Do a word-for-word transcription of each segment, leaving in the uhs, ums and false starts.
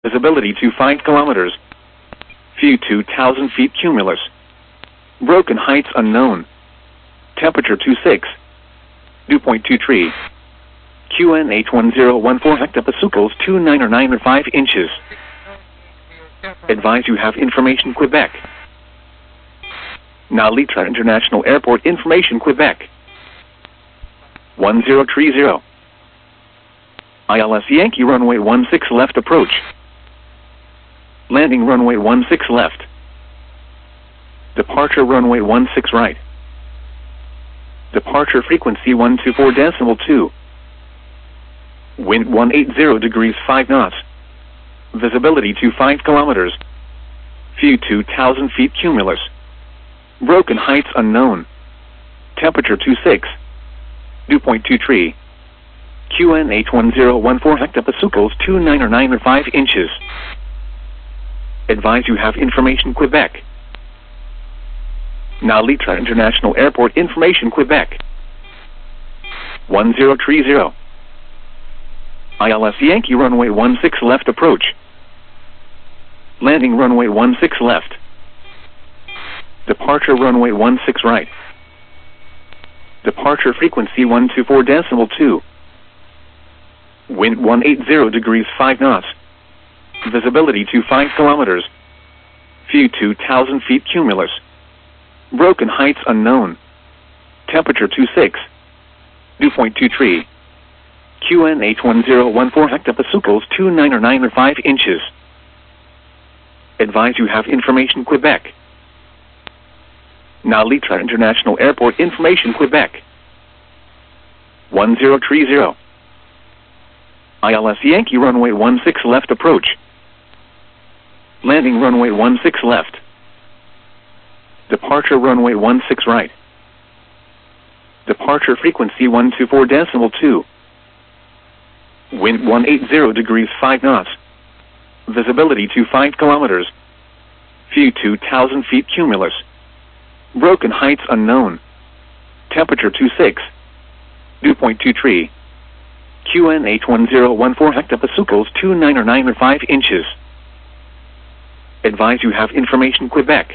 Visibility to five kilometers. View two thousand feet cumulus. Broken heights unknown. Temperature twenty-six. Dew point two three. Q N H one zero one four hectopascals two nine or nine or five inches. Advise you have information Quebec. Now Litra International Airport information Quebec. one zero three zero. I L S Yankee runway one six left approach. Landing runway one six left. Departure runway one six right. Departure frequency one two four decimal two. Wind one eighty degrees five knots. Visibility to five kilometers. View two thousand feet cumulus. Broken heights unknown. Temperature twenty-six. Dew point two three. Q N H one zero one four hectopascals two nine or nine or five inches. Advise you have information Quebec. Now Litra International Airport information Quebec. one zero three zero. I L S Yankee runway one six left approach. Landing runway one six left. Departure runway one six right. Departure frequency one two four decimal two. Wind one eighty degrees five knots. Visibility to five kilometers. View two thousand feet cumulus. Broken heights unknown. Temperature twenty-six. Dew point two three. Q N H one zero one four hectopascals two nine or nine or five inches. Advise you have information Quebec. Now Litra International Airport information Quebec. one zero three zero. I L S Yankee runway one six left approach. Landing runway one six left. Departure runway one six right. Departure frequency one two four decimal two. Wind one eighty degrees five knots. Visibility to five kilometers. View two thousand feet cumulus. Broken heights unknown. Temperature twenty-six. Dew point two three. Q N H one zero one four hectopascals two nine or nine or five inches. Advise you have information Quebec.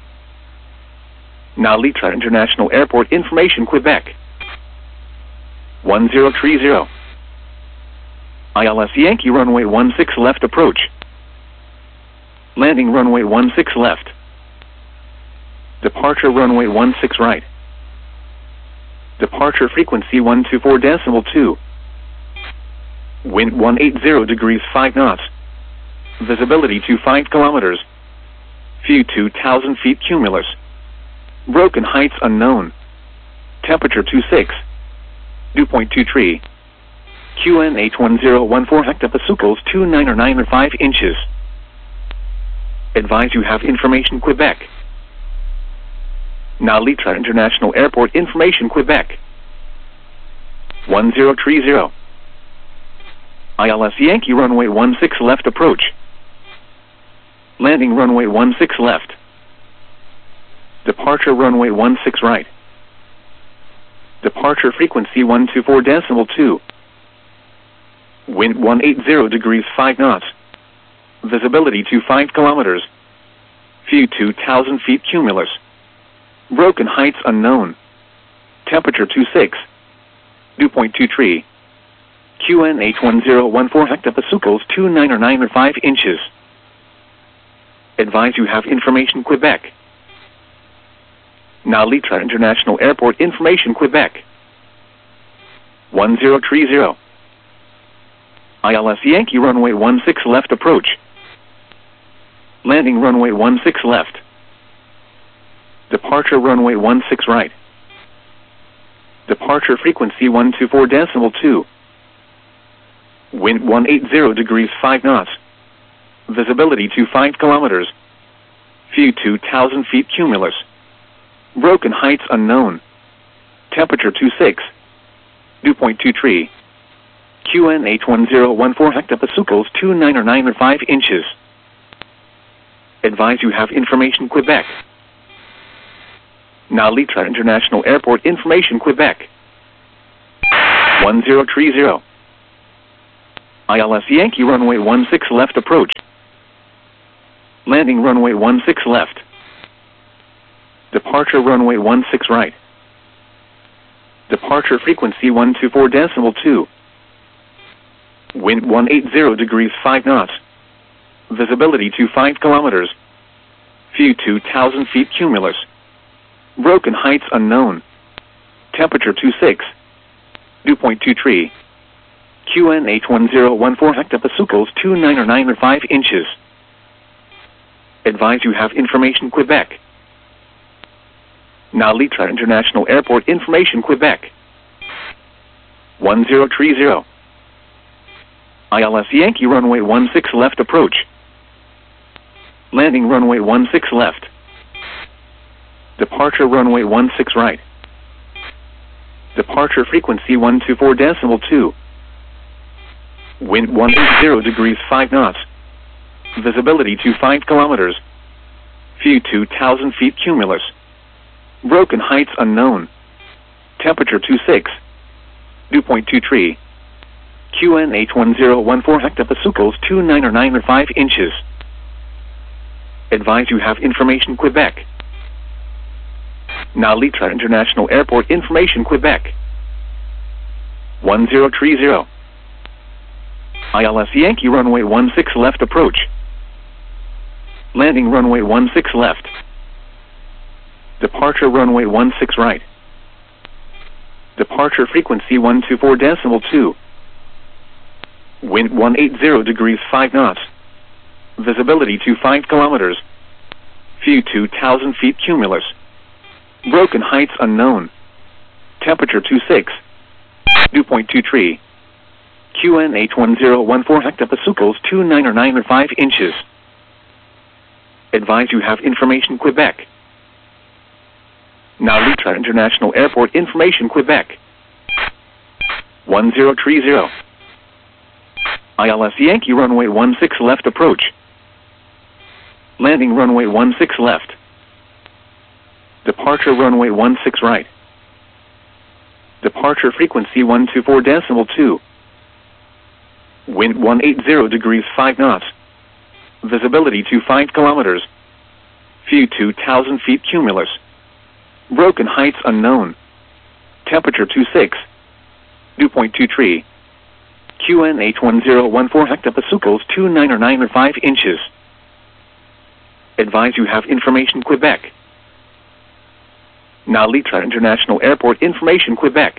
Now Litra International Airport information Quebec. one zero three zero. I L S Yankee runway one six left approach. Landing runway one six left. Departure runway one six right. Departure frequency one two four decimal two. Wind one eighty degrees five knots. Visibility to five kilometers. View two thousand feet cumulus. Broken heights unknown. Temperature twenty-six. Dew point two three. Q N H one zero one four hectopascals two nine or nine or five inches. Advise you have information Quebec. Now Litra International Airport information Quebec. one zero three zero. I L S Yankee runway one six left approach. Landing runway one six left. Departure runway one six right. Departure frequency one two four decimal two. Wind one eighty degrees five knots. Visibility to five kilometers. View two thousand feet cumulus. Broken heights unknown. Temperature twenty-six. Dew point two three. Q N H one zero one four hectopascals two nine or nine or five inches. Advise you have information Quebec. Now Litra International Airport information Quebec. one zero three zero. I L S Yankee runway one six left approach. Landing runway one six left. Departure runway one six right. Departure frequency one two four decimal two. Wind one eighty degrees five knots. Visibility to five kilometers. View two thousand feet cumulus. Broken heights unknown. Temperature twenty-six. Dew point two three. Q N H one zero one four hectopascals two nine or nine or five inches. Advise you have information Quebec. Now Litra International Airport information Quebec. one zero three zero. I L S Yankee runway one six left approach. Landing runway one six left. Departure runway one six right. Departure frequency one two four decimal two. Wind one eighty degrees five knots. Visibility to five kilometers. View two thousand feet cumulus. Broken heights unknown. Temperature twenty-six. Dew point two three. Q N H one zero one four hectopascals two nine or nine or five inches. Advise you have information Quebec. Now Litra International Airport information Quebec. one zero three zero. I L S Yankee runway one six left approach. Landing runway one six left. Departure runway one six right. Departure frequency one two four decimal two. Wind one eighty degrees five knots. Visibility to five kilometers. View two thousand feet cumulus. Broken heights unknown. Temperature twenty-six. Dew point two three. Q N H one zero one four hectopascals two nine or nine or five inches. Advise you have information Quebec. Now Litra International Airport information Quebec. one zero three zero. I L S Yankee runway one six left approach. Landing runway one six left. Departure runway one six right. Departure frequency one two four decimal two. Wind one eighty degrees five knots. Visibility to five kilometers. View two thousand feet cumulus. Broken heights unknown. Temperature twenty-six. Dew point two three. Q N H one zero one four hectopascals two nine or nine or five inches. Advise you have information Quebec. Now Litra International Airport information Quebec. one zero three zero. I L S Yankee runway one six left approach. Landing runway one six left. Departure runway one six right. Departure frequency one two four decimal two. Wind one eighty degrees five knots. Visibility to five kilometers. View two thousand feet cumulus. Broken heights unknown. Temperature twenty-six. Dew point two three. Q N H one zero one four hectopascals two nine or nine or five inches. Advise you have information Quebec. Now Litra International Airport information Quebec.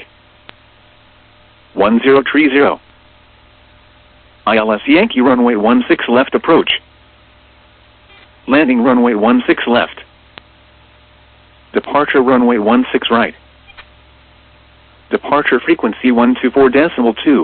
one zero three zero. I L S Yankee runway one six left approach. Landing runway one six left. Departure runway one six right. Departure frequency one two four decimal two.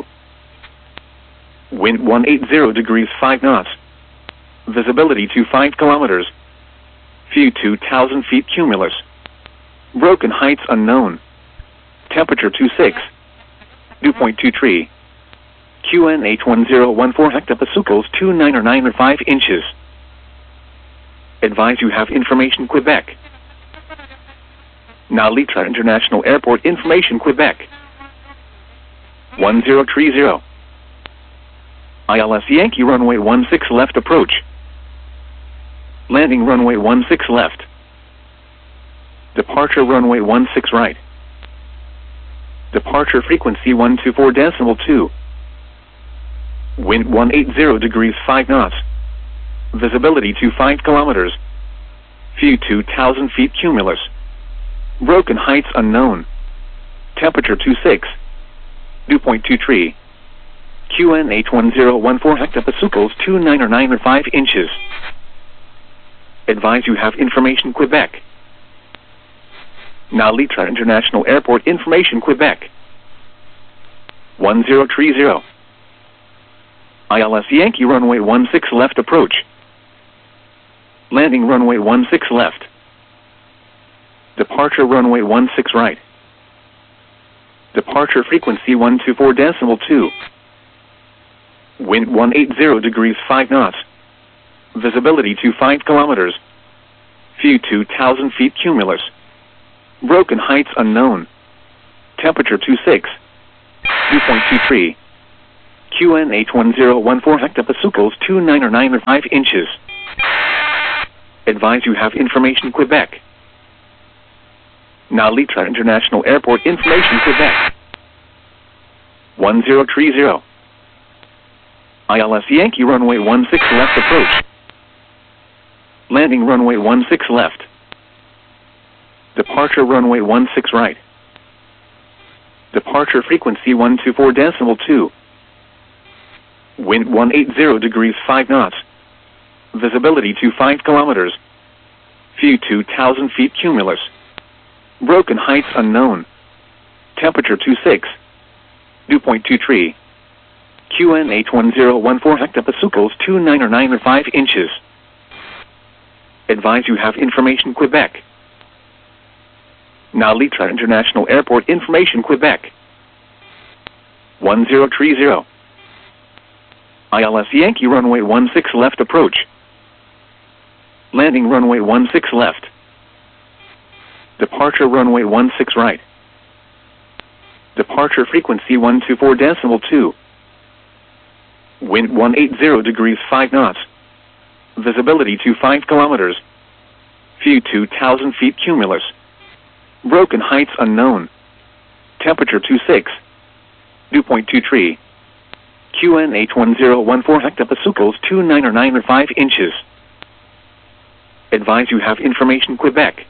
Wind one eighty degrees five knots. Visibility to five kilometers. View two thousand feet cumulus. Broken heights unknown. Temperature twenty-six. Dew point two three. Q N H one zero one four hectopascals two nine or nine or five inches. Advise you have information Quebec. Now Litra International Airport information Quebec. one zero three zero. I L S Yankee runway one six left approach. Landing runway one six left. Departure runway one six right. Departure frequency one two four decimal two. Wind one eighty degrees five knots. Visibility to five kilometers. View two thousand feet cumulus. Broken heights unknown. Temperature twenty-six. Dew point two three. Q N H one zero one four hectopascals two nine or nine or five inches. Advise you have information Quebec. Now Litra International Airport information Quebec. one zero three zero. I L S Yankee runway one six left approach. Landing runway one six left. Departure runway one six right. Departure frequency one two four decimal two. Wind one eighty degrees five knots. Visibility to five kilometers. View two thousand feet cumulus. Broken heights unknown. Temperature twenty-six. Dew point two three. Q N H one zero one four hectopascals two nine or nine or five inches. Advise you have information Quebec. Now Litra International Airport information Quebec. one zero three zero. I L S Yankee runway one six left approach. Landing runway one six left. Departure runway one six right. Departure frequency one two four decimal two. Wind one eighty degrees five knots. Visibility to five kilometers. View two thousand feet cumulus. Broken heights unknown. Temperature two six. Dew point two three. Q N H one zero one four hectopascals two nine or nine or five inches. Advise you have information Quebec. Now Litra International Airport information Quebec. one zero three zero. I L S Yankee runway one six left approach. Landing runway one six left. Departure runway one six right. Departure frequency one two four decimal two. Wind one eighty degrees five knots. Visibility to five kilometers. View two thousand feet cumulus. Broken heights unknown. Temperature two six. Dew point two three. Q N H one zero one four hectopascals two nine or nine or five inches. Advise you have information Quebec.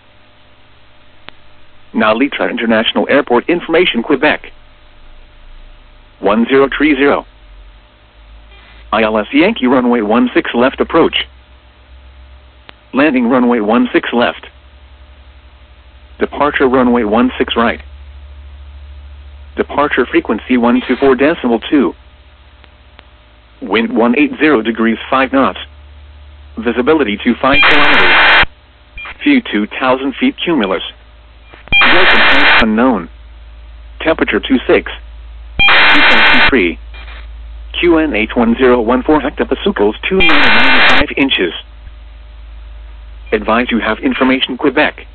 Now Litra International Airport information Quebec. one zero three zero. I L S Yankee runway one six left approach. Landing runway one six left. Departure runway one six right. Departure frequency one two four decimal two. Wind one eighty degrees five knots. Visibility to five kilometers. View two thousand feet cumulus. Broken heights unknown. Temperature two six. Dew point two three. Q N H one zero one four hectopascals two nine or nine or five inches. Advise you have information Quebec.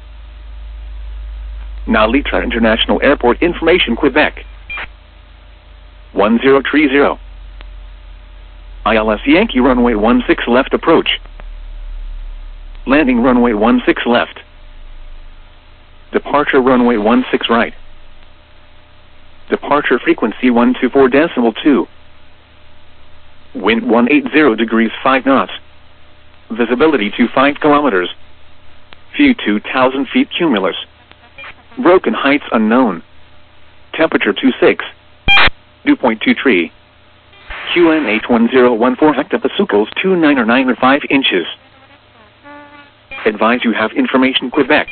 Now Litra International Airport information Quebec. one zero three zero. I L S Yankee runway one six left approach. Landing runway one six left. Departure runway one six right. Departure frequency one two four decimal two. Wind one eighty degrees five knots. Visibility to five kilometers. View two thousand feet cumulus. Broken heights unknown. Temperature two six. Dew point two three. Q N H one zero one four hectopascals two nine or nine or five inches. Advise you have information Quebec.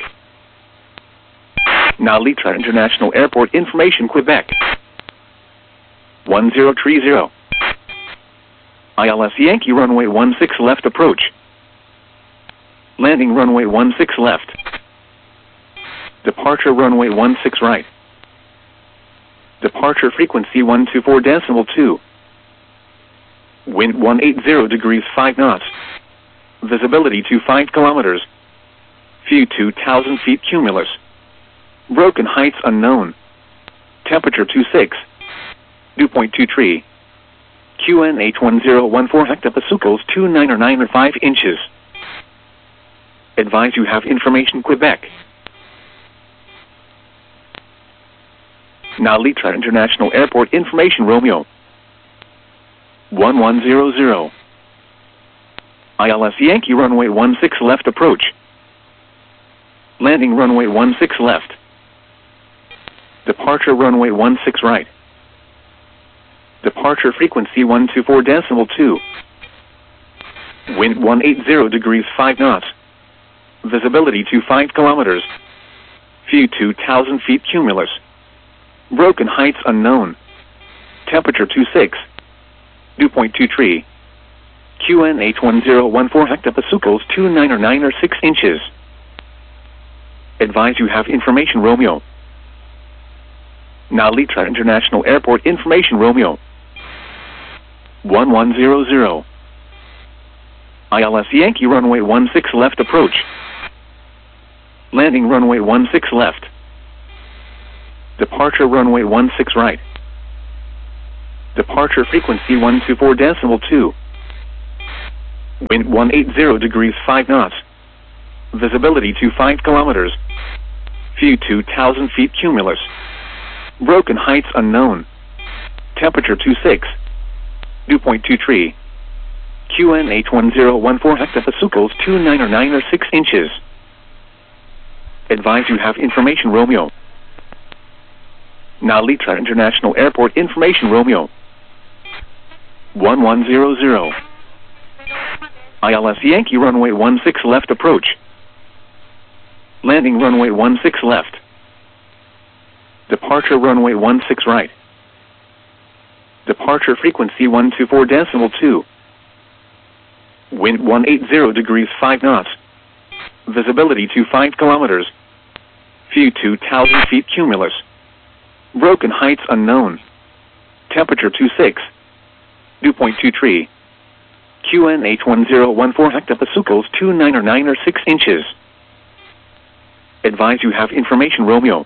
Now Litra International Airport information Quebec. one zero three zero. I L S Yankee runway one six left approach. Landing runway one six left. Departure runway one six right. Departure frequency one two four decimal two. Wind one eighty degrees five knots. Visibility to five kilometers. View two thousand feet cumulus. Broken heights unknown. Temperature two six. Dew point two three. Q N H one zero one four hectopascals two nine or nine or five inches. Advise you have information Quebec. Now Litra International Airport information Romeo. one one zero zero. I L S Yankee runway one six left approach. Landing runway one six left. Departure runway one six right. Departure frequency one two four decimal two. Wind one eighty degrees five knots. Visibility to five kilometers. View two thousand feet cumulus. Broken heights unknown. Temperature two six. Dew point two three. Q N H one zero one four hectopascals two nine or nine or six inches. Advise you have information Romeo. Now Litra International Airport information Romeo. one one zero zero. I L S Yankee runway one six left approach. Landing runway one six left. Departure runway one six right. Departure frequency one two four decimal two. Wind one eighty degrees five knots. Visibility to five kilometers. View two thousand feet cumulus. Broken heights unknown. Temperature twenty-six. Dew point two three. Q N H one zero one four hectopascals two nine or nine or six inches. Advise you have information Romeo. Now Litra International Airport information Romeo. one one zero zero. I L S Yankee runway one six left approach. Landing runway one six left. Departure runway one six right. Departure frequency one two four decimal two. Wind one eighty degrees five knots. Visibility to five kilometers. View two thousand feet cumulus. Broken heights unknown. Temperature twenty-six. Dew point two three. Q N H one zero one four hectopascals two nine or nine or six inches. Advise you have information Romeo.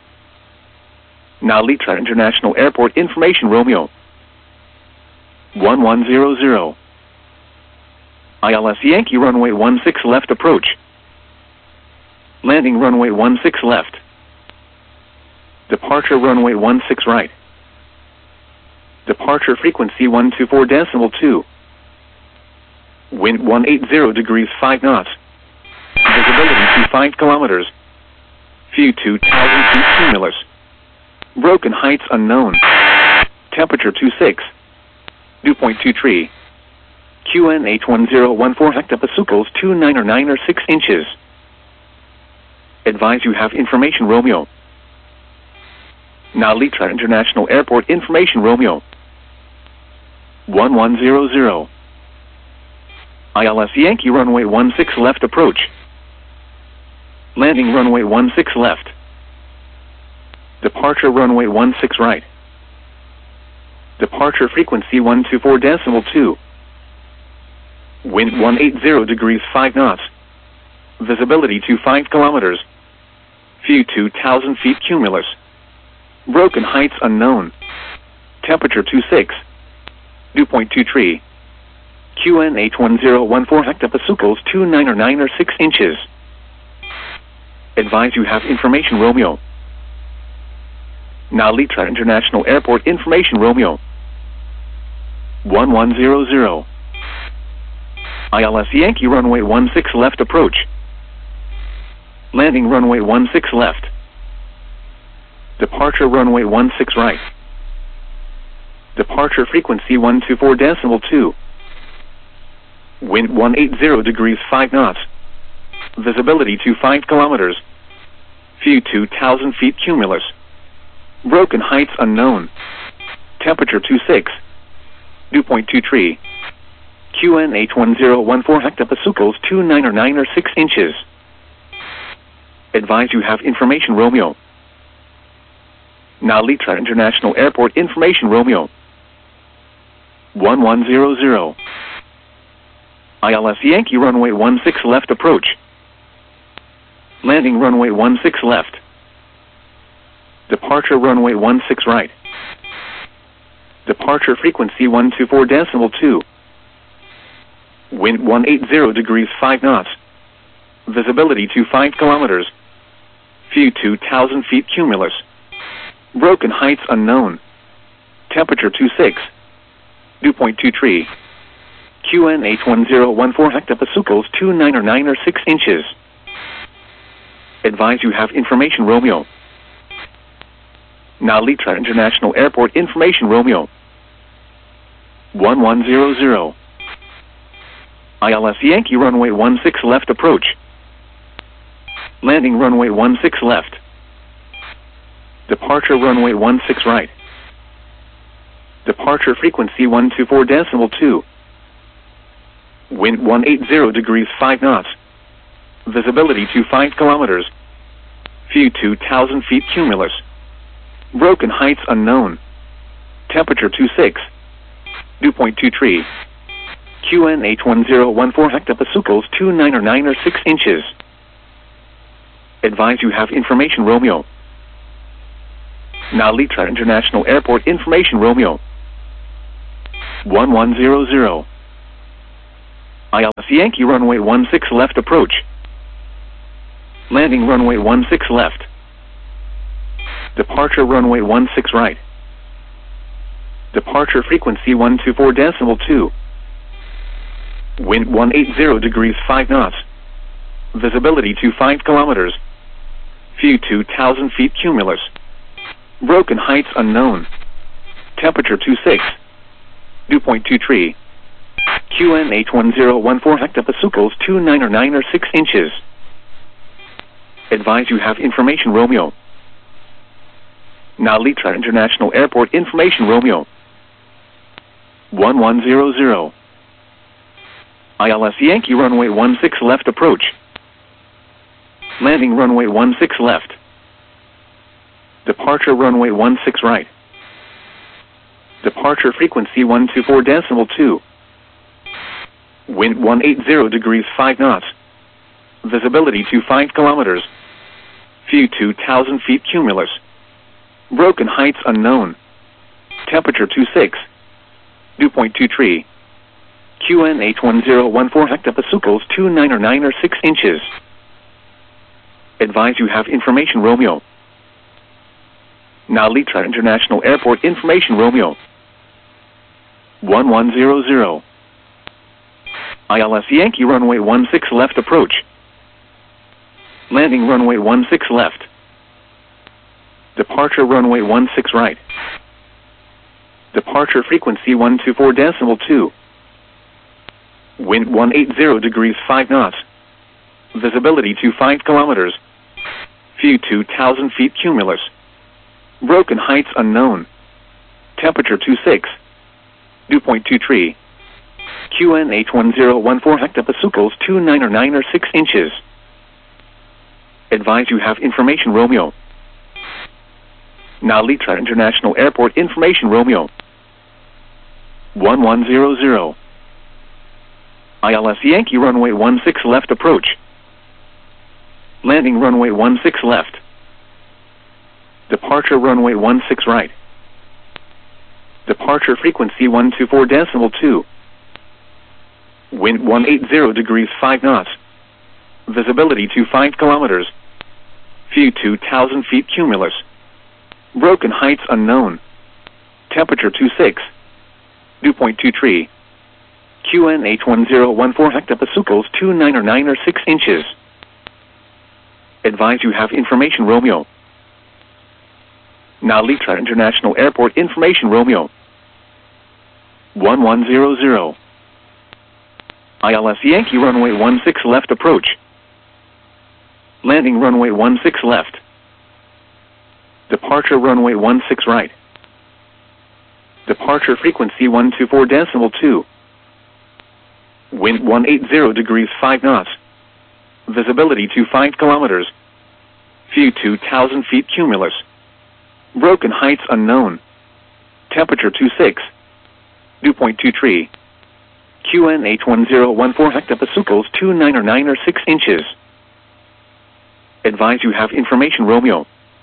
Now Litra International Airport information Romeo. one one zero zero. I L S Yankee runway one six left approach. Landing runway one six left. Departure runway one six right. Departure frequency one two four decimal two. Wind one eighty degrees five knots. Visibility to five kilometers. View two thousand feet cumulus. Broken heights unknown. Temperature twenty-six. Dew point two three. Q N H one zero one four hectopascals two nine or nine or six inches. Advise you have information Romeo. Now Litra International Airport information Romeo. one one zero zero. I L S Yankee runway one six left approach. Landing runway one six left. Departure runway one six right. Departure frequency one two four decimal two. Wind one eighty degrees five knots. Visibility to five kilometers. View two thousand feet cumulus. Broken heights unknown. Temperature twenty-six. Dew point two three. Q N H one zero one four hectopascals two nine or nine or six inches. Advise you have information Romeo. Now Litra International Airport information Romeo. one one zero zero. I L S Yankee runway one six left approach. Landing runway one six left. Departure runway one six right. Departure frequency one two four decimal two. Wind one eighty degrees five knots. Visibility to five kilometers. View two thousand feet cumulus. Broken heights unknown. Temperature twenty-six. Dew point two three. Q N H one zero one four hectopascals two nine or nine or six inches. Advise you have information Romeo. Now Litra International Airport information Romeo. one one zero zero. I L S Yankee runway one six left approach. Landing runway one six left. Departure runway one six right. Departure frequency one two four decimal two. Wind one eighty degrees five knots. Visibility to five kilometers. View two thousand feet cumulus. Broken heights unknown. Temperature twenty-six. Dew point two three. Q N H one zero one four hectopascals two nine or nine or six inches. Advise you have information Romeo. Now Litra International Airport information Romeo. one one zero zero. I L S Yankee runway one six left approach. Landing runway one six left. Departure runway one six right. Departure frequency one two four decimal two. Wind one eighty degrees five knots. Visibility to five kilometers. View two thousand feet cumulus. Broken heights unknown. Temperature twenty-six. Dew point two three. Q N H one zero one four hectopascals two nine or nine or six inches. Advise you have information Romeo. Now Litra International Airport information Romeo. one one zero zero. I L S Yankee runway one six left approach. Landing runway one six left. Departure runway one six right. Departure frequency one two four decimal two. Wind one eighty degrees five knots. Visibility to five kilometers. View two thousand feet cumulus. Broken heights unknown. Temperature two six. Dew point two three. Q N H one zero one four hectopascals two nine or nine or six inches. Advise you have information Romeo. Now Litra International Airport information Romeo. one one zero zero. I L S Yankee runway one six left approach. Landing runway one six left. Departure runway one six right. Departure frequency one two four decimal two. Wind one eighty degrees five knots. Visibility to five kilometers. View two thousand feet cumulus. Broken heights unknown. Temperature two six. Dew point two three. Q N H one zero one four hectopascals two nine or nine or six inches. Advise you have information Romeo. Now Litra International Airport information Romeo. one one zero zero. I L S Yankee runway one six left approach. Landing runway one six left. Departure runway one six right. Departure frequency one two four decimal two. Wind one eighty degrees five knots. Visibility to five kilometers. View two thousand feet cumulus. Broken heights unknown. Temperature two six. Dew point two three. Q N H one zero one four hectopascals two nine or nine or six inches. Advise you have information Romeo. Now Litra International Airport information Romeo. one one zero zero. I L S Yankee runway one six left approach. Landing runway one six left. Departure runway one six right. Departure frequency one two four decimal two. Wind one eighty degrees five knots. Visibility to five kilometers. View two thousand feet cumulus. Broken heights unknown. Temperature two six. Dew point two three. Q N H one zero one four hectopascals two nine or nine or six inches. Advise you have information Romeo. Now Litra International Airport information Romeo. one one zero zero. I L S Yankee runway one six left approach. Landing runway one six left. Departure runway one six right. Departure frequency one two four decimal two. Wind one eighty degrees five knots. Visibility to five kilometers. View two thousand feet cumulus. Broken heights unknown. Temperature two six. Dew point two three. Q N H one zero one four hectopascals two nine or nine or six inches. Advise you have information Romeo.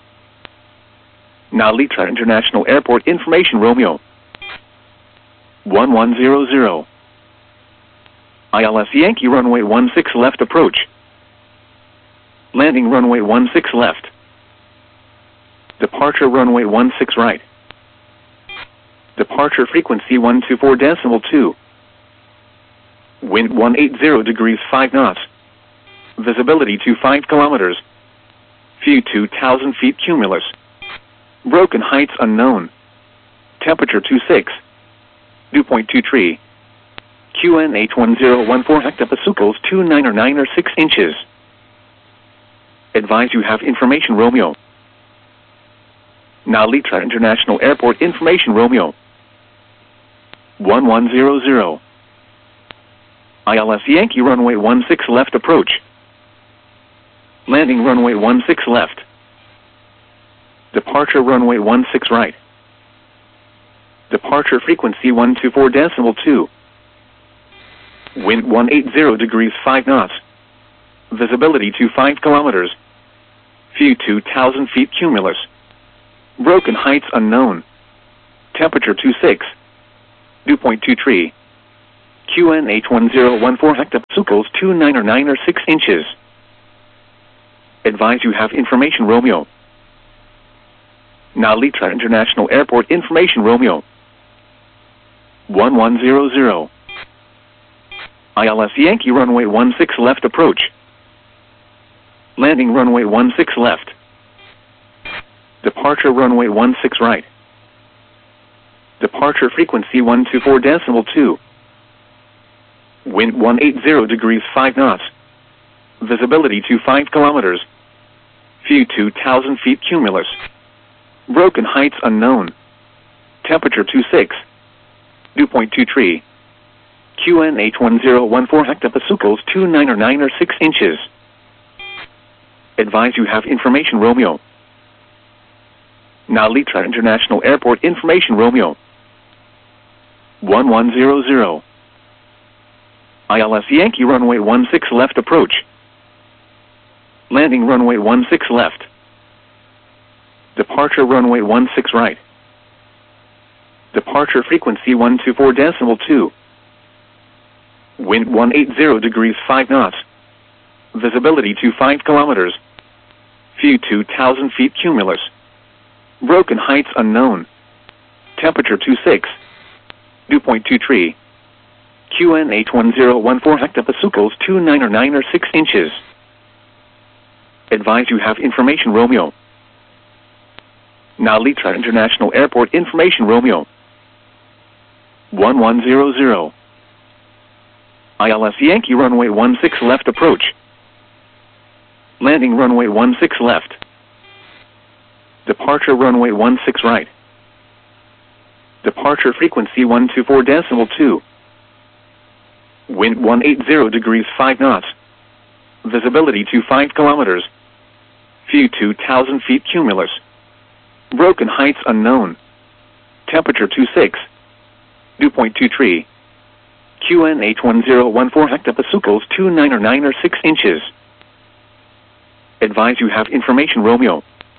Now Litra International Airport information Romeo. one one zero zero. I L S Yankee runway one six left approach. Landing runway one six left. Departure runway one six right. Departure frequency one two four decimal two. Wind one eighty degrees five knots. Visibility to five kilometers. View two thousand feet cumulus. Broken heights unknown. Temperature two six. Dew point two three. Q N H one zero one four hectopascals two nine or nine or six inches. Advise you have information Romeo. Now Litra International Airport information Romeo. one one zero zero. I L S Yankee runway one six left approach. Landing runway one six left. Departure runway one six right. Departure frequency one two four decimal two. Wind one eighty degrees five knots. Visibility to five kilometers. View two thousand feet cumulus. Broken heights unknown. Temperature two six. Dew point two tree. Q N H one zero one four hectopascals two nine or nine or six inches. Advise you have information Romeo. Nalitra International Airport information Romeo. one one zero zero. I L S Yankee runway one six left approach. Landing runway one six left. Departure runway one six right. Departure frequency one two four decimal two. Wind one eighty degrees five knots. Visibility to five kilometers. View two thousand feet cumulus. Broken heights unknown. Temperature two six. Dew point two tree. Q N H one zero one four hectopascals two nine or nine or six inches. Advise you have information Romeo. Nalitra International Airport information Romeo. one one zero zero. I L S Yankee runway one six left approach. Landing runway one six left. Departure runway one six right. Departure frequency one two four decimal two. Wind one eighty degrees five knots. Visibility to five kilometers. View two thousand feet cumulus. Broken heights unknown. Temperature two six. Dew point two tree. Q N H one zero one four hectopascals two nine or nine or six inches. Advise you have information Romeo. Nalitra International Airport information Romeo. one one zero zero. I L S Yankee runway one six left approach. Landing runway one six left. Departure runway one six right. Departure frequency one two four decimal two. Wind one eighty degrees five knots. Visibility to five kilometers. View two thousand feet cumulus. Broken heights unknown. Temperature two six. Dew point two tree. Q N H one zero one four hectopascals two nine or nine or six inches. Advise you have information Romeo.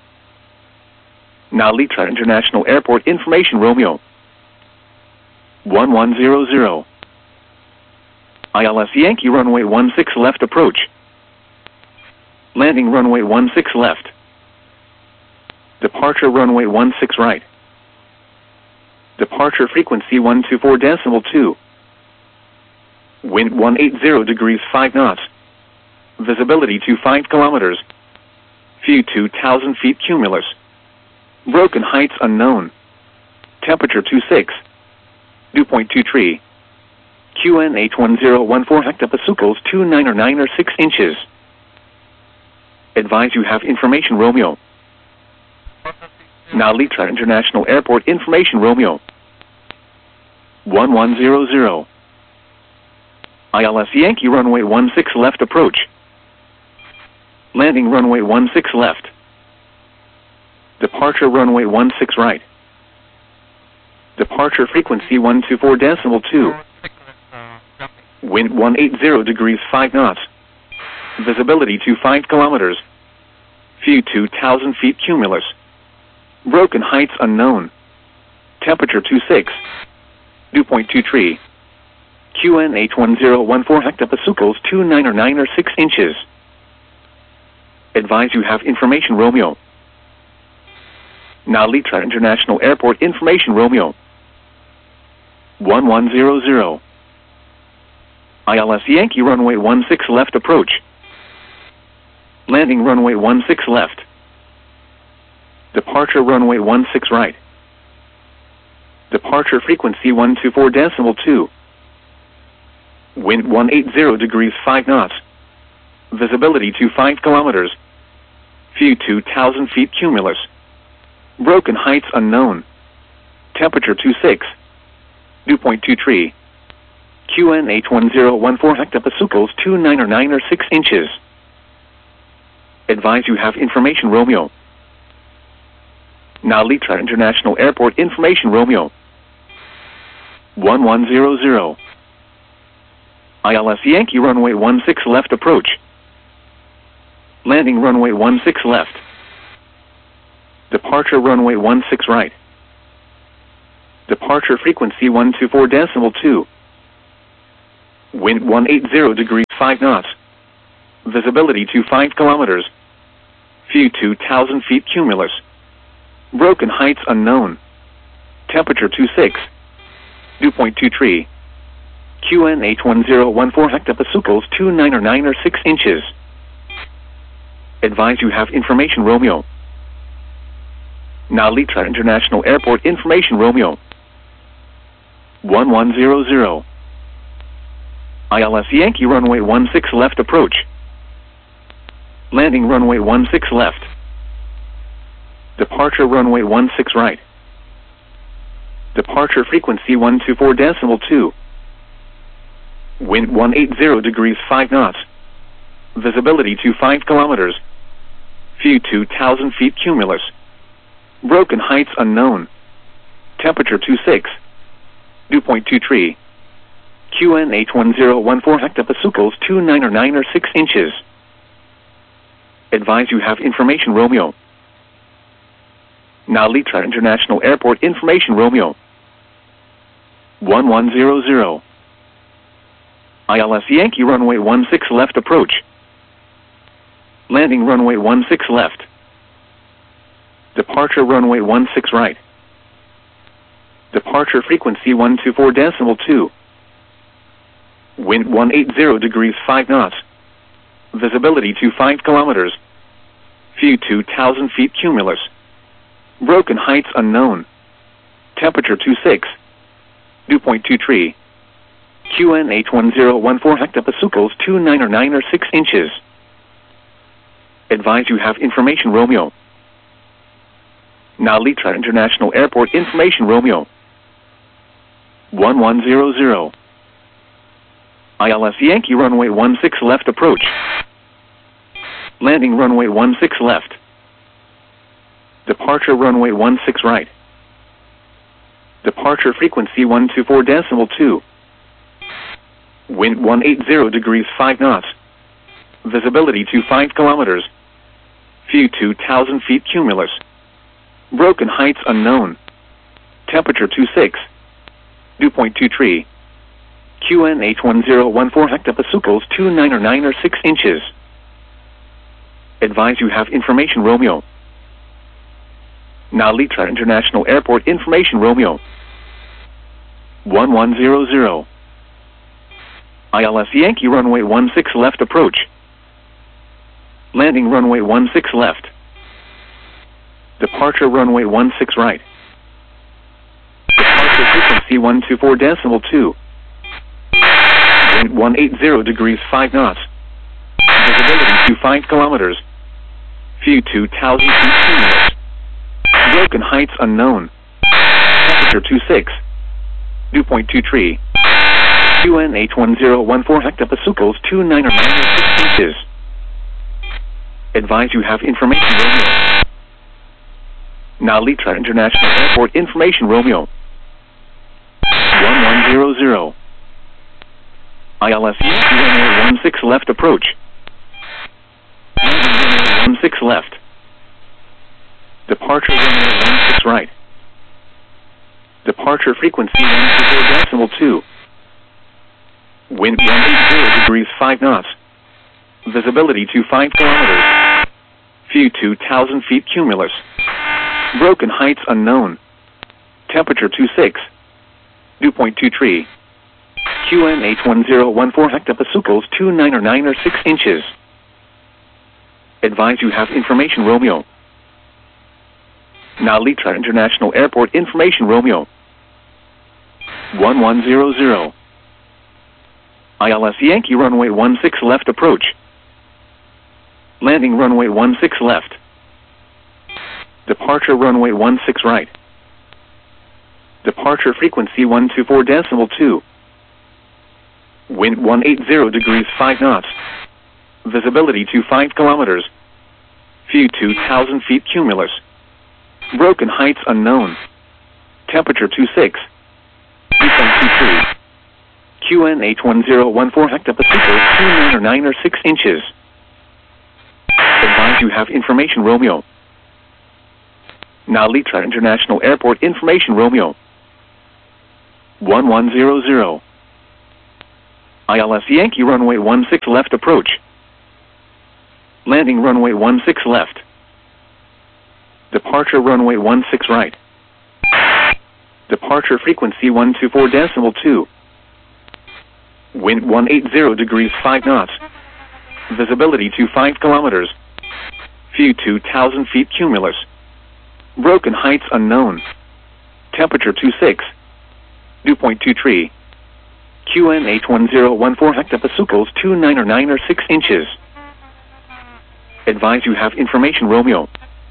Nalitra International Airport information Romeo. one one zero zero. I L S Yankee runway one six left approach. Landing runway one six left. Departure runway one six right. Departure frequency one two four decimal two. Wind one eighty degrees five knots. Visibility to five kilometers. View two thousand feet cumulus. Broken heights unknown. Temperature two six. Dew point two tree. Q N H one zero one four hectopascals two nine or nine or six inches. Advise you have information Romeo. Nalitra International Airport information Romeo. one one zero zero. I L S Yankee runway one six left approach. Landing runway one six left. Departure runway one six right. Departure frequency one two four decimal two. Wind one eighty degrees five knots. Visibility to five kilometers. View two thousand feet cumulus. Broken heights unknown. Temperature two six. Dew point two tree. Q N H one zero one four hectopascals two nine or nine or six inches. Advise you have information Romeo. Nalitra International Airport information Romeo. one one zero zero. I L S Yankee runway one six left approach. Landing runway one six left. Departure runway one six right. Departure frequency one two four decimal two. Wind one eighty degrees five knots. Visibility to five kilometers. View two thousand feet cumulus. Broken heights unknown. Temperature two six. Dew point two tree. Q N H one zero one four hectopascals two nine or nine or six inches. Advise you have information Romeo. Nalitra International Airport information Romeo. one one zero zero. I L S Yankee runway one six left approach. Landing runway one six left. Departure runway one six right. Departure frequency one two four decimal two. Wind one eighty degrees five knots. Visibility to five kilometers. View two thousand feet cumulus. Broken heights unknown. Temperature twenty-six. Dew point two three. Q N eight one zero one four hectopascals two nine or nine or six inches. Advise you have information Romeo. Nalitra International Airport information Romeo. one one zero zero. I L S Yankee runway one six left approach. Landing runway one six left. Departure runway one six right. Departure frequency one two four decimal two. Wind one eighty degrees five knots. Visibility to five kilometers. View two thousand feet cumulus. Broken heights unknown. Temperature twenty-six. Dew point two three. Q N eight one zero one four hectopascals two nine or nine or six inches. Advise you have information Romeo. Nalitra International Airport information Romeo. one one zero zero. I L S Yankee runway one six left approach. Landing runway one six left. Departure runway one six right. Departure frequency one two four decimal two. Wind one eighty degrees five knots. Visibility to five kilometers. View two thousand feet cumulus. Broken heights unknown. Temperature twenty-six. Dew point two three. Q N eight one zero one four hectopascals two nine or nine or six inches. Advise you have information Romeo. Nalitra International Airport information Romeo. one one zero zero. I L S Yankee runway one six left approach. Landing runway one six left. Departure runway one six right. Departure frequency one two four decimal two. Wind one eighty degrees five knots. Visibility to five kilometers. View two thousand feet cumulus. Broken heights unknown. Temperature twenty-six. Dew point two three. Q N eight one zero one four hectopascals two nine or nine or six inches. Advise you have information Romeo. Nalitra International Airport information Romeo. one one zero zero. I L S Yankee runway one six left approach. Landing runway one six left. Departure runway one six right. Departure frequency one two four decimal two. Wind one eighty degrees five knots. Visibility to five kilometers. View two thousand feet cumulus. Broken heights unknown. Temperature twenty-six. Dew point two three. Q N eight one zero one four hectopascals two nine or nine or six inches. Advise you have information Romeo. Nalitra International Airport information Romeo. one one zero zero. I L S Yankee runway one six left approach. one six left. Departure runway one six right. Departure frequency one two four decimal two. Wind one eighty degrees five knots. Visibility to five kilometers. View two thousand feet cumulus. Broken heights unknown. Temperature twenty-six. Dew point two three. Q N eight one zero one four hectopascals two nine or nine or six inches. Advise you have information Romeo. Nalitra International Airport information Romeo. one one zero zero. I L S Yankee runway one six left approach. Landing runway one six left. Departure runway one six right. Departure frequency one two four decimal two. Wind one eighty degrees five knots. Visibility to five kilometers. View two thousand feet cumulus. Broken heights unknown. Temperature twenty-six. Dew point two three. Q N eight one zero one four hectopascals two nine or nine or six inches. Advise you have information Romeo. Nalitra International Airport information Romeo. one one zero zero. I L S Yankee runway one six left approach. Landing runway one six left. Departure runway one six right. Departure frequency one two four decimal two. Wind one eighty degrees five knots. Visibility to five kilometers. View two thousand feet cumulus. Broken heights unknown. Temperature two six. Dew point two three. Q N eight one zero one four hectopascals two nine or nine or six inches. Advise you have information Romeo.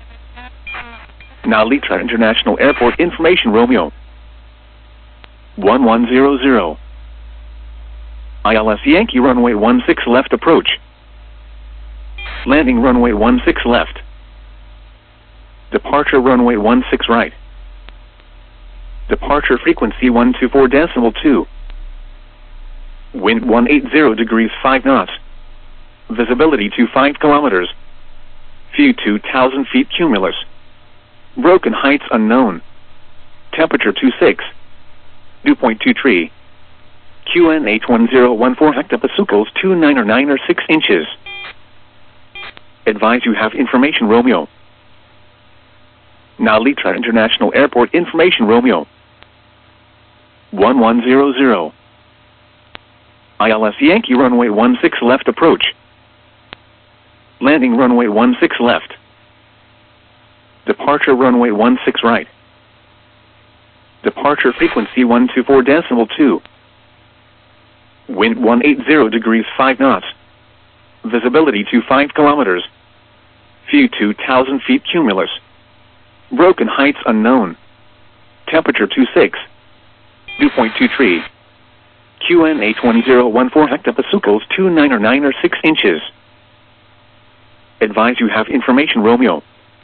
Now Litra International Airport information Romeo. one one zero zero. I L S Yankee runway one six left approach. Landing runway one six left. Departure runway one six right. Departure frequency one two four decimal two. Wind one eighty degrees five knots. Visibility to five kilometers. View two thousand feet cumulus. Broken heights unknown. Temperature two six. Dew point two three. Q N eight one zero one four hectopascals two nine or nine or six inches. Advise you have information Romeo. Now Litra International Airport information Romeo. one one zero zero. I L S Yankee runway one six left approach. Landing runway one six left. Departure runway one six right. Departure frequency one two four decimal two. Wind one eighty degrees five knots. Visibility to five kilometers. View two thousand feet cumulus. Broken heights unknown. Temperature two six. Dew point two three. Q N eight one zero one four hectopascals two nine or nine or six inches. Advise you have information Romeo.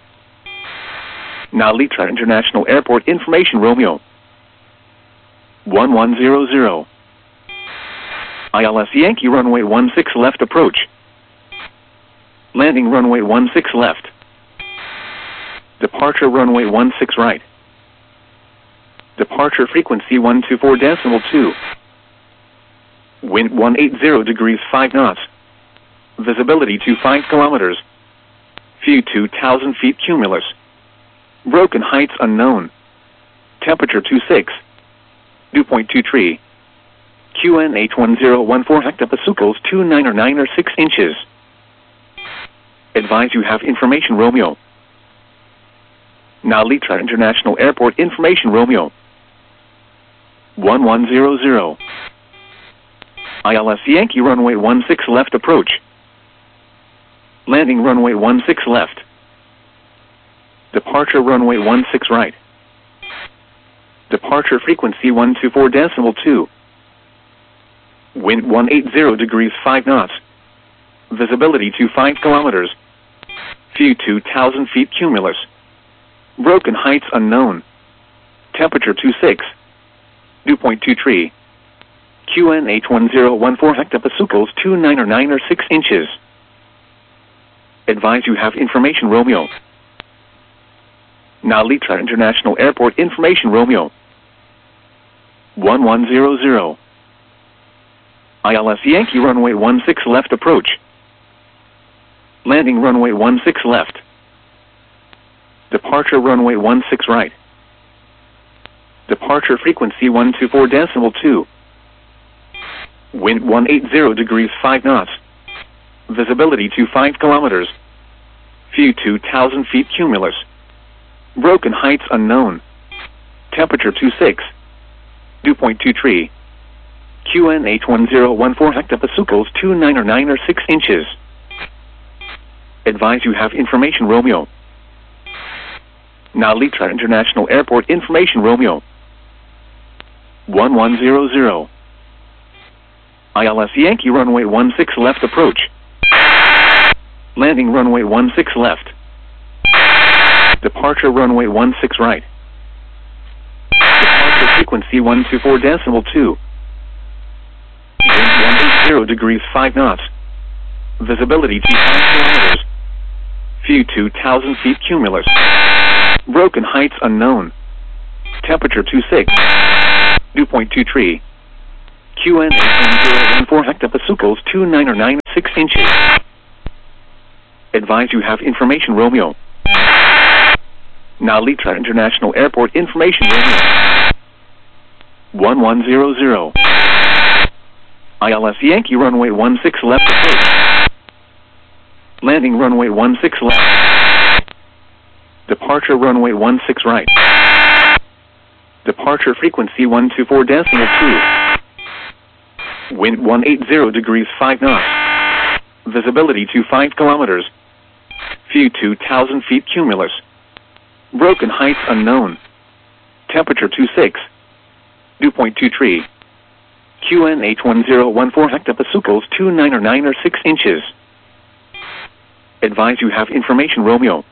Now Litra International Airport information Romeo. one one zero zero. I L S Yankee runway one six left approach. Landing runway one six left. Departure runway one six right. Departure frequency one two four decimal two. Wind one eighty degrees five knots. Visibility to five kilometers. View two thousand feet cumulus. Broken heights unknown. Temperature two six. Dew point two three. Q N eight one zero one four hectopascals two nine or nine or six inches. Advise you have information Romeo. Now Litra International Airport information Romeo. one one zero zero. I L S Yankee runway one six left approach. Landing runway one six left. Departure runway one six right. Departure frequency one two four decimal two. Wind one eighty degrees five knots. Visibility to five kilometers. View two thousand feet cumulus. Broken heights unknown. Temperature two six. Dew point two three. Q N eight one zero one four hectopascals two nine or nine or six inches. Advise you have information Romeo. Now Litra International Airport information Romeo. one one zero zero. I L S Yankee runway one six left approach. Landing runway one six left. Departure runway one six right. Departure frequency one two four decimal two. Wind one eighty degrees five knots. Visibility to five kilometers. View two thousand feet cumulus. Broken heights unknown. Temperature two six. Dew point two three. Q N eight one zero one four hectopascals two nine or nine or six inches. Advise you have information Romeo. Now Litra International Airport information Romeo. one one zero zero. I L S Yankee runway one six left approach. Landing runway one six left. Departure runway one six right. Departure frequency one two four decimal two. Wind one eighty degrees five knots. Visibility to five kilometers. View two thousand feet cumulus. Broken heights unknown. Temperature two six. Dew point two three. Q N eight one zero one four hectopascals two nine or nine six inches. Advise you have information Romeo. Nalita International Airport information Romeo. one one zero zero. I L S Yankee runway one six left approach. Landing runway one six left. Departure runway one six right. Departure frequency one two four decimal two. Wind one eighty degrees five knots. Visibility to five kilometers. View two thousand feet cumulus. Broken heights unknown. Temperature two six. Dew point two three. Q N eight one zero one four hectopascals two nine or nine or six inches. Advise you have information Romeo.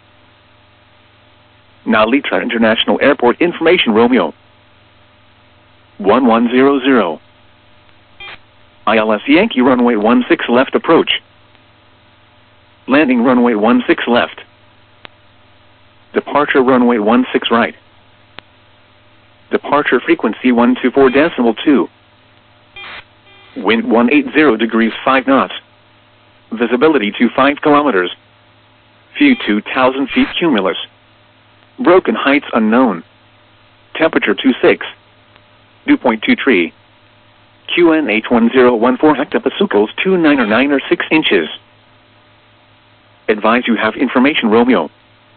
Nalita International Airport information Romeo. one one zero zero. I L S Yankee runway one six left approach. Landing runway one six left. Departure runway one six right. Departure frequency one two four decimal two. Wind one eighty degrees five knots. Visibility to five kilometers. View two thousand feet cumulus. Broken heights unknown. Temperature two six. Dew point two three. Q N eight one zero one four hectopascals two nine or nine or six inches. Advise you have information Romeo.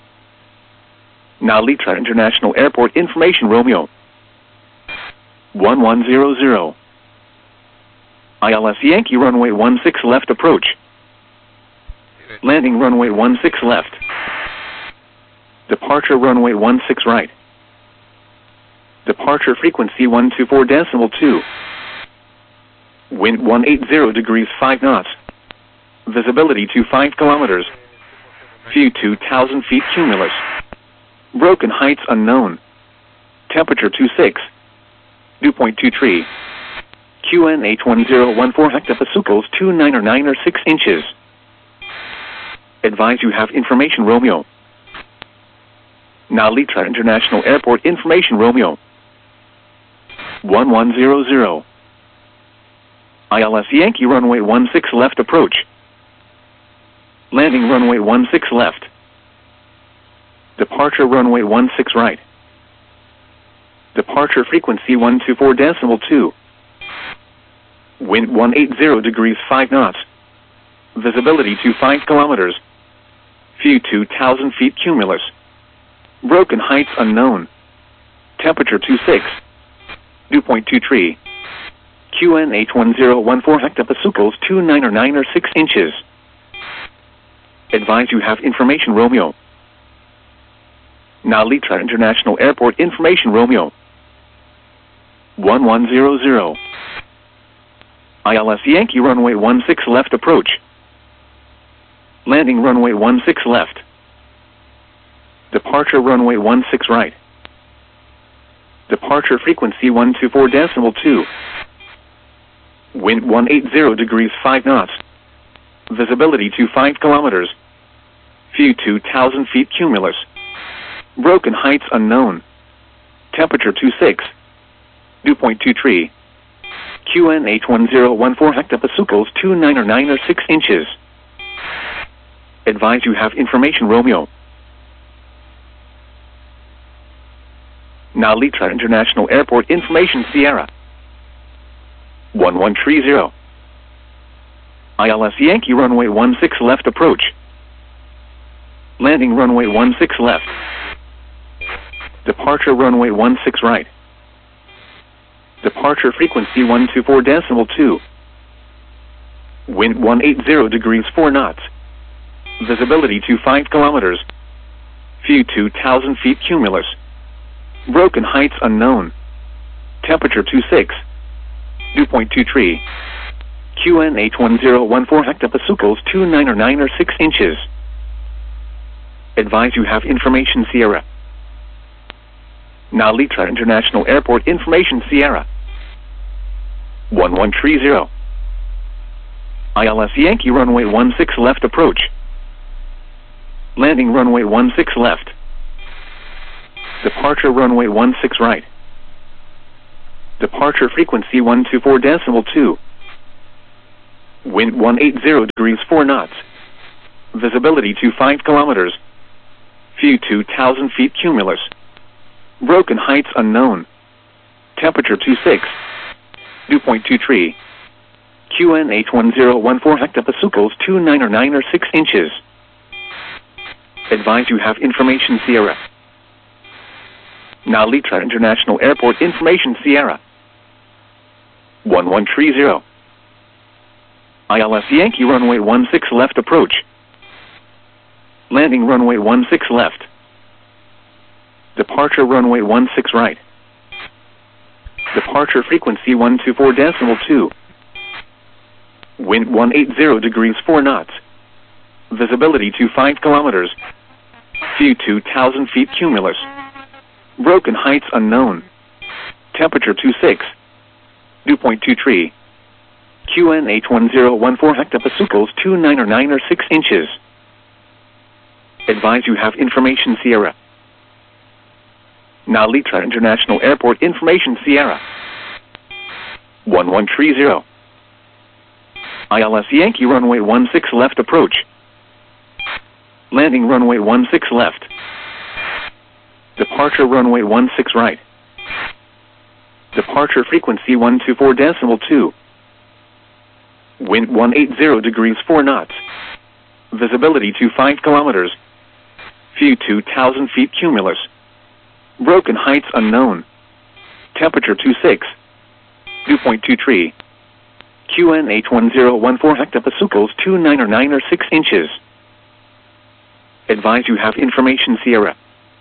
Nalita International Airport information Romeo. one one zero zero. I L S Yankee runway one six left approach. Landing runway one six left. Departure runway one six right. Departure frequency one two four decimal two. Wind one eighty degrees five knots. Visibility to five kilometers. View two thousand feet cumulus. Broken heights unknown. Temperature two six. Dew point two three. Q N eight one zero one four hectopascals two nine or nine or six inches. Advise you have information Romeo. Nalita International Airport information Romeo. one one zero zero. I L S Yankee runway one six left approach. Landing runway one six left. Departure runway one six right. Departure frequency one two four decimal two. Wind one eighty degrees five knots. Visibility to five kilometers. View two thousand feet cumulus. Broken heights unknown. Temperature two six. Dew point two three. Q N eight one zero one four hectopascals two nine or nine or six inches. Advise you have information Romeo. Nalita International Airport information Romeo. one one zero zero. I L S Yankee runway one six left approach. Landing runway one six left. Departure runway one six right. Departure frequency one two four decimal two. Wind one eighty degrees five knots. Visibility to five kilometers. View two thousand feet cumulus. Broken heights unknown. Temperature two six. Dew point two three. Q N eight one zero one four hectopascals two nine or nine or six inches. Advise you have information Romeo. Nalita International Airport information Sierra. one one three zero. I L S Yankee runway one six left approach. Landing runway one six left. Departure runway one six right. Departure frequency one two four decimal two. Wind one eighty degrees four knots. Visibility to five kilometers. View two thousand feet cumulus. Broken heights unknown. Temperature two six. Dew point two three. Q N eight one zero one four hectopascals two nine or nine or six inches. Advise you have information Sierra. Nalita International Airport information Sierra. one one three zero. I L S Yankee runway one six left approach. Landing runway one six left. Departure runway one six right. Departure frequency one two four decimal two. Wind one eighty degrees four knots. Visibility to five kilometers. View two thousand feet cumulus. Broken heights unknown. Temperature twenty-six. Dew point two three. Q N H one zero one four hectopascals two nine or nine or six inches. Advise you have information Sierra. Now Litra International Airport information Sierra. one one three zero. I L S Yankee runway one six left approach. Landing runway one six left. Departure runway one six right. Departure frequency one two four decimal two. Wind one eighty degrees four knots. Visibility to five kilometers. View two thousand feet cumulus. Broken heights unknown. Temperature twenty-six. Dew point two three. Q N H one zero one four hectopascals two nine or nine or six inches. Advise you have information Sierra. Now Litra International Airport information Sierra. one one three zero. I L S Yankee runway one six left approach. Landing runway one six left. Departure runway one six right. Departure frequency one two four decimal two. Wind one eighty degrees four knots. Visibility to five kilometers. View two thousand feet cumulus. Broken heights unknown. Temperature twenty-six. Dew point two three. Q N H one zero one four hectopascals two nine or nine or six inches. Advise you have information Sierra.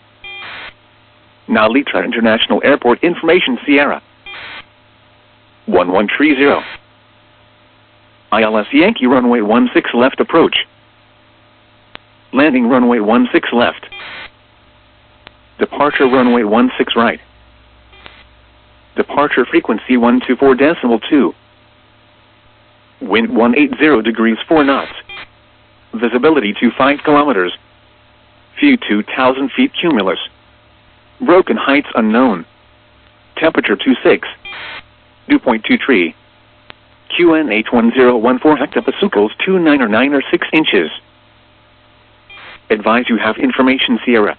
Now Litra International Airport information Sierra. one one three zero. I L S Yankee runway one six left approach. Landing runway one six left. Departure runway one six right. Departure frequency one two four decimal two. Wind one eighty degrees four knots. Visibility to five kilometers. View two thousand feet cumulus. Broken heights unknown. Temperature twenty-six. Dew point two three. Q N H one zero one four hectopascals two nine or nine or six inches. Advise you have information Sierra.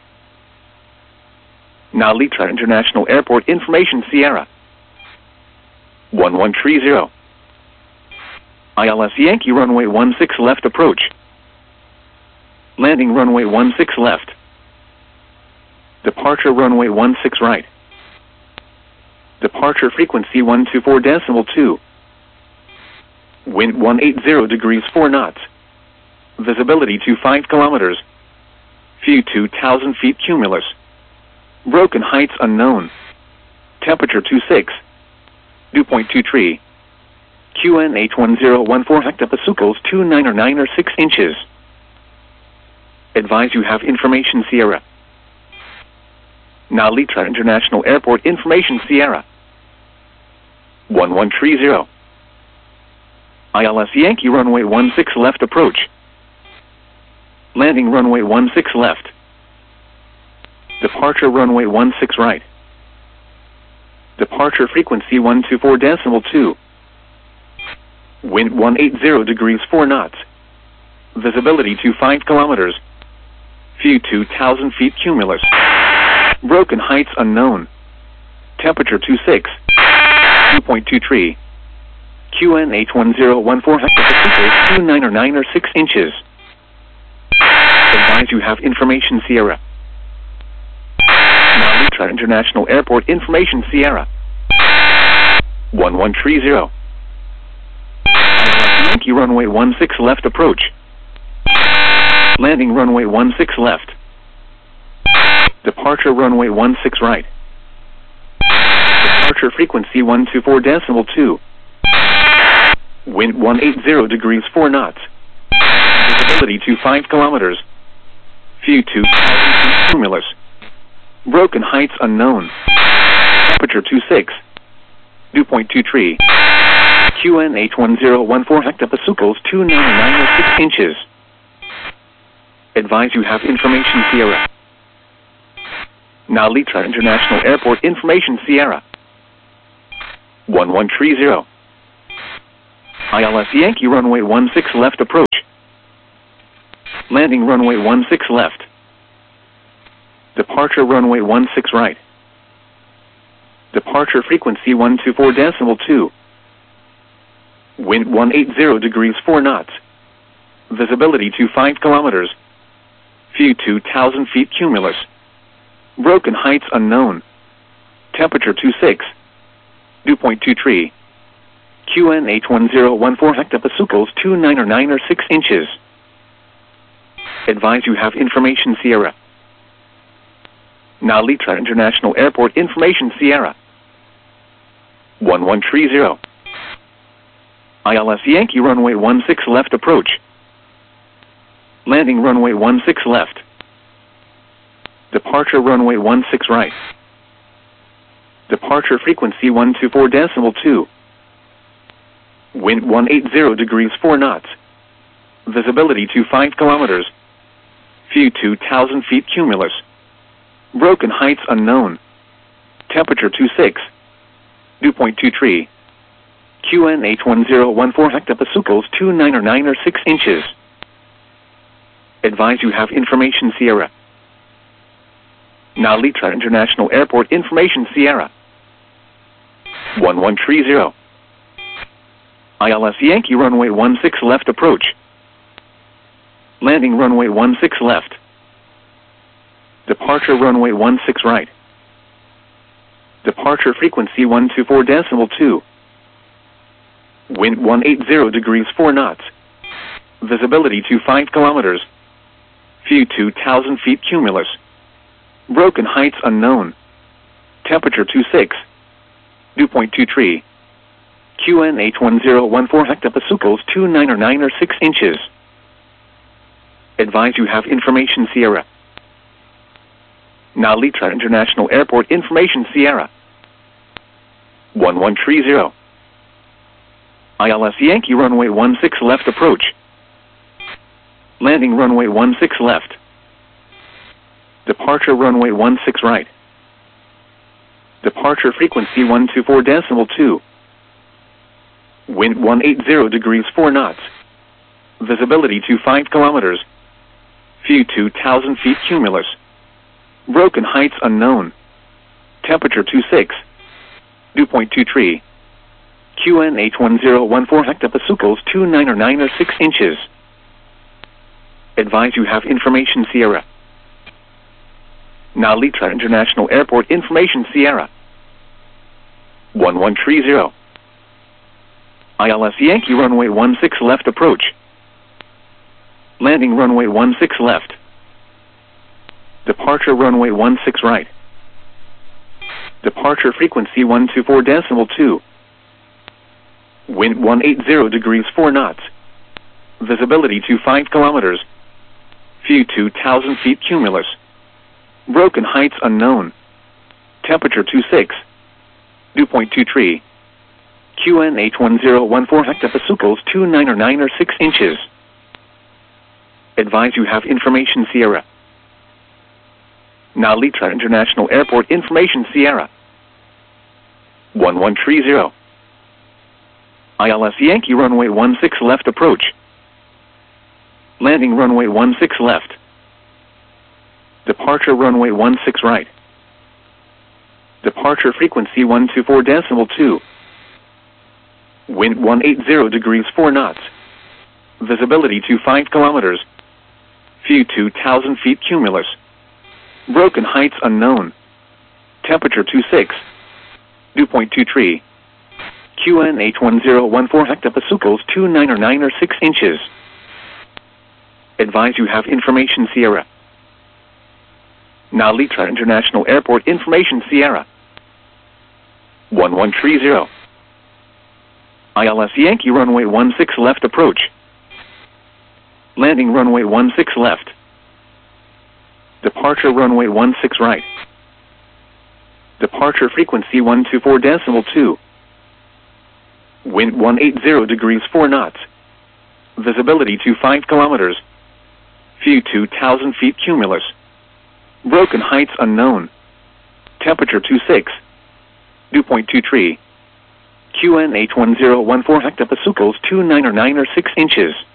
Now Litra International Airport information Sierra. one one three zero. I L S Yankee runway one six left approach. Landing runway one six left. Departure runway one six right. Departure frequency one two four decimal two. Wind one eighty degrees four knots. Visibility to five kilometers. View two thousand feet cumulus. Broken heights unknown. Temperature twenty-six. Dew point two three. Q N H one zero one four hectopascals two nine or nine or six inches. Advise you have information Sierra. Now Litra International Airport information Sierra. one one three zero. I L S Yankee runway one six left approach. Landing runway one six left. Departure runway one six right. Departure frequency one two four decimal two. Wind one eighty degrees four knots. Visibility to five kilometers. View two thousand feet cumulus. Broken heights unknown. Temperature twenty-six. Dew point two three. Q N H one zero one four hectopascals two nine or nine or six inches. Advise you have information Sierra. Now Litra International Airport information Sierra. one one three zero. Yankee runway one six left approach. Landing runway one six left. Departure runway one six right. Departure frequency one two four decimal two. Wind one eighty degrees four knots. Visibility to five kilometers. View two thousand feet cumulus. Broken heights unknown. Temperature twenty-six. Dew point two three. Q N H one zero one four hectopascals two nine or nine or six inches. Advise you have information Sierra. Now Litra International Airport information Sierra. one one three zero. I L S Yankee runway one six left approach. Landing runway one six left. Departure runway one six right. Departure frequency one two four decimal two. Wind one eighty degrees four knots. Visibility to five kilometers. View two thousand feet cumulus. Broken heights unknown. Temperature two six. Dew point two three. Q N eight one zero one four hectopascals two nine or nine or six inches. Advise you have information Sierra. Nalitra International Airport information Sierra. one one three zero. I L S Yankee runway one six left approach. Landing runway one six left. Departure runway one six right. Departure frequency one two four decimal two. Wind one eighty degrees four knots. Visibility to five kilometers. View two thousand feet cumulus. Broken heights unknown. Temperature two six. Dew point two three. Q N eight one zero one four hectopascals two nine or nine or six inches. Advise you have information Sierra. Nalitra International Airport information Sierra. one one three zero. I L S Yankee runway one six left approach. Landing runway one six left. Departure runway one six right. Departure frequency one two four decimal two. Wind one eighty degrees four knots. Visibility to five kilometers. View two thousand feet cumulus. Broken heights unknown. Temperature two six. Dew point two three. Q N eight one zero one four hectopascals two nine or nine or six inches. Advise you have information Sierra. Nalitra International Airport information Sierra. one one three zero. I L S Yankee runway one six left approach. Landing runway one six left. Departure runway one six right. Departure frequency one two four decimal two. Wind one eighty degrees four knots. Visibility to five kilometers. View two thousand feet cumulus. Broken heights unknown. Temperature two six. Dew point two three. Q N eight one zero one four hectopascals two nine or nine or six inches. Advise you have information Sierra. Nalitra International Airport information Sierra. one one three zero. I L S Yankee runway one six left approach. Landing runway one six left. Departure runway one six right. Departure frequency one two four decimal two. Wind one eighty degrees four knots. Visibility to five kilometers. View two thousand feet cumulus. Broken heights unknown. Temperature two six. Dew point two three. Q N eight one zero one four hectopascals two nine or nine or six inches. Advise you have information Sierra. Nalitra International Airport information Sierra. one one three zero. I L S Yankee runway one six left approach. Landing runway one six left. Departure runway one six right. Departure frequency one two four decimal two. Wind one eighty degrees four knots. Visibility to five kilometers. View two thousand feet cumulus. Broken heights unknown. Temperature two six. Dew point two three. Q N eight one zero one four hectopascals two nine or nine or six inches. Advise you have information Sierra. Nalitra International Airport information Sierra. one one three zero. I L S Yankee runway one six left approach. Landing runway one six left. Departure runway one six right. Departure frequency one two four decimal two. Wind one eighty degrees four knots. Visibility to five kilometers. View two thousand feet cumulus. Broken heights unknown. Temperature two six. Dew point two three. Q N H one zero one four hectopascals two nine or nine or six inches.